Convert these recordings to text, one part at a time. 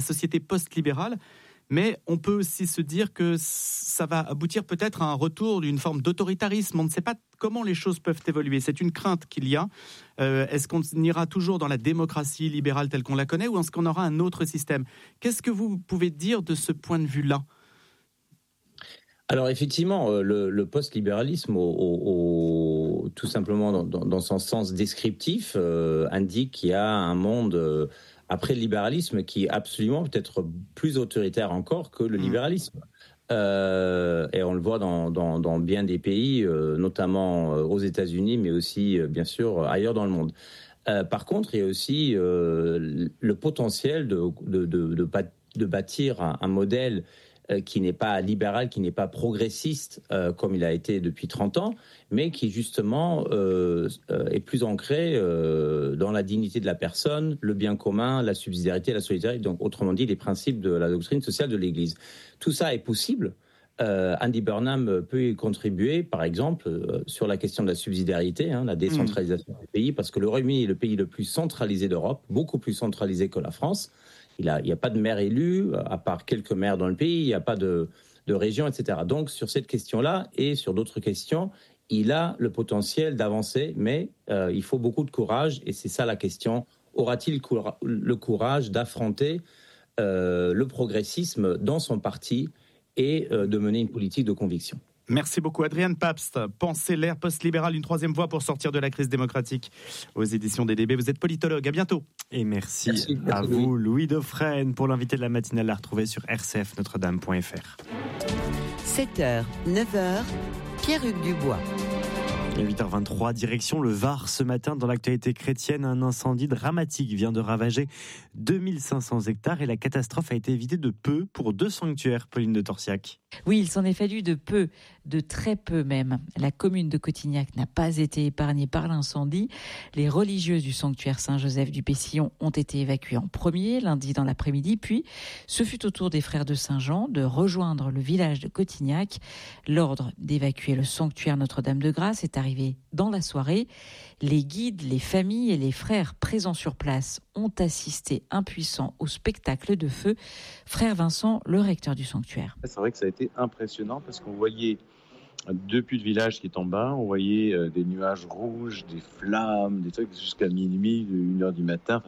société post-libérale, mais on peut aussi se dire que ça va aboutir peut-être à un retour d'une forme d'autoritarisme. On ne sait pas comment les choses peuvent évoluer. C'est une crainte qu'il y a. Est-ce qu'on ira toujours dans la démocratie libérale telle qu'on la connaît ou est-ce qu'on aura un autre système ? Qu'est-ce que vous pouvez dire de ce point de vue-là ? Alors effectivement, le post-libéralisme, tout simplement dans son sens descriptif, indique qu'il y a un monde après le libéralisme qui est absolument peut-être plus autoritaire encore que le libéralisme. Et on le voit dans bien des pays, notamment aux États-Unis, mais aussi bien sûr ailleurs dans le monde. Par contre, il y a aussi le potentiel de bâtir un modèle qui n'est pas libéral, qui n'est pas progressiste comme il a été depuis 30 ans, mais qui justement est plus ancré dans la dignité de la personne, le bien commun, la subsidiarité, la solidarité, donc autrement dit les principes de la doctrine sociale de l'Église. Tout ça est possible. Andy Burnham peut y contribuer, par exemple, sur la question de la subsidiarité, la décentralisation du pays, parce que le Royaume-Uni est le pays le plus centralisé d'Europe, beaucoup plus centralisé que la France. Il n'y a pas de maire élu, à part quelques maires dans le pays, il n'y a pas de région, etc. Donc, sur cette question-là et sur d'autres questions, il a le potentiel d'avancer, mais il faut beaucoup de courage, et c'est ça la question. Aura-t-il le courage d'affronter le progressisme dans son parti et de mener une politique de conviction ? Merci beaucoup Adrian Pabst. Pensez l'ère post-libérale, une troisième voie pour sortir de la crise démocratique aux éditions DDB. Vous êtes politologue, à bientôt. Et merci à vous Louis Dauphren pour l'invité de la matinale à retrouver sur rcfnotredame.fr. 7h, 9h, Pierre-Hugues Dubois. 8h23, direction le Var. Ce matin, dans l'actualité chrétienne, un incendie dramatique vient de ravager 2500 hectares et la catastrophe a été évitée de peu pour 2 sanctuaires, Pauline de Torsiac. Oui, il s'en est fallu de peu, de très peu même. La commune de Cotignac n'a pas été épargnée par l'incendie. Les religieuses du sanctuaire Saint-Joseph du Pessillon ont été évacuées en premier, lundi dans l'après-midi, puis ce fut au tour des frères de Saint-Jean de rejoindre le village de Cotignac. L'ordre d'évacuer le sanctuaire Notre-Dame-de-Grâce est arrivé dans la soirée. Les guides, les familles et les frères présents sur place ont assisté impuissants au spectacle de feu. Frère Vincent, le recteur du sanctuaire. C'est vrai que ça a été impressionnant parce qu'on voyait depuis le village qui est en bas, on voyait des nuages rouges, des flammes, des trucs jusqu'à minuit, 1h du matin. Enfin,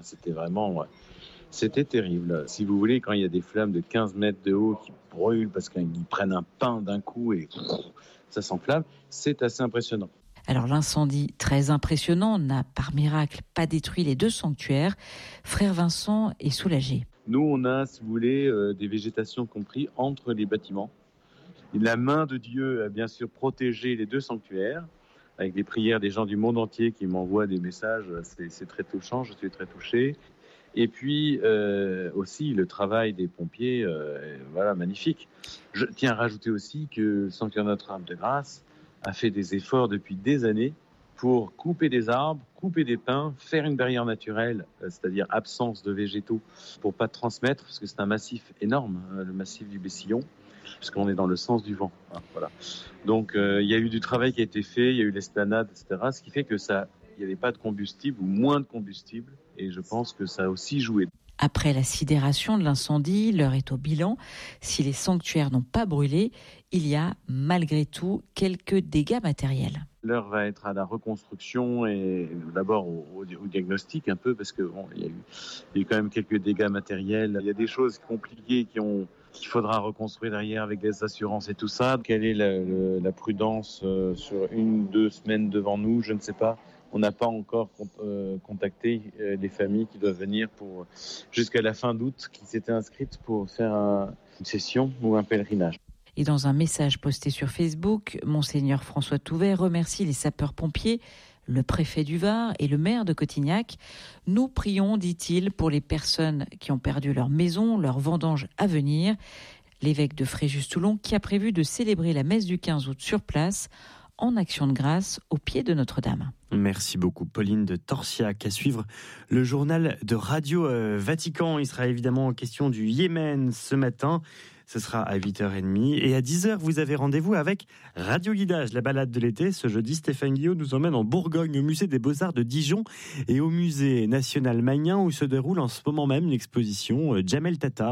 c'était terrible. Si vous voulez, quand il y a des flammes de 15 mètres de haut qui brûlent parce qu'ils prennent un pain d'un coup et ça s'enflamme, c'est assez impressionnant. Alors l'incendie, très impressionnant, n'a par miracle pas détruit les 2 sanctuaires. Frère Vincent est soulagé. Nous, on a, si vous voulez, des végétations compris entre les bâtiments. La main de Dieu a bien sûr protégé les 2 sanctuaires, avec des prières des gens du monde entier qui m'envoient des messages. C'est très touchant, je suis très touché. Et puis aussi le travail des pompiers, magnifique. Je tiens à rajouter aussi que le sanctuaire Notre-Dame-de-Grâce a fait des efforts depuis des années pour couper des arbres, couper des pins, faire une barrière naturelle, c'est-à-dire absence de végétaux, pour pas transmettre, parce que c'est un massif énorme, le massif du Bessillon, puisqu'on est dans le sens du vent. Voilà. Donc il y a eu du travail qui a été fait, il y a eu l'esplanade, etc., ce qui fait que il n'y avait pas de combustible ou moins de combustible, et je pense que ça a aussi joué. Après la sidération de l'incendie, l'heure est au bilan. Si les sanctuaires n'ont pas brûlé, il y a malgré tout quelques dégâts matériels. L'heure va être à la reconstruction et d'abord au diagnostic un peu, parce que il y a eu quand même quelques dégâts matériels. Il y a des choses compliquées qu'il faudra reconstruire derrière avec des assurances et tout ça. Quelle est la prudence sur 1-2 semaines devant nous? Je ne sais pas. On n'a pas encore contacté les familles qui doivent venir jusqu'à la fin d'août, qui s'étaient inscrites pour faire une session ou un pèlerinage. Et dans un message posté sur Facebook, Monseigneur François Touvet remercie les sapeurs-pompiers, le préfet du Var et le maire de Cotignac. Nous prions, dit-il, pour les personnes qui ont perdu leur maison, leur vendange à venir. L'évêque de Fréjus-Toulon qui a prévu de célébrer la messe du 15 août sur place en action de grâce au pied de Notre-Dame. Merci beaucoup Pauline de Torsiac. À suivre le journal de Radio Vatican. Il sera évidemment question du Yémen ce matin. Ce sera à 8h30. Et à 10h, vous avez rendez-vous avec Radio Guidage, la balade de l'été. Ce jeudi, Stéphane Guillot nous emmène en Bourgogne, au musée des Beaux-Arts de Dijon et au musée national Magnin, où se déroule en ce moment même l'exposition Jamel Tata.